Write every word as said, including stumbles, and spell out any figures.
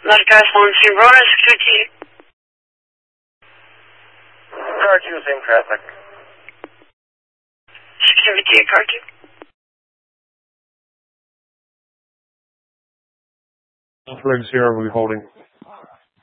America one zero, security. Car two, same traffic. Security, car two. Red Sierra, we're holding.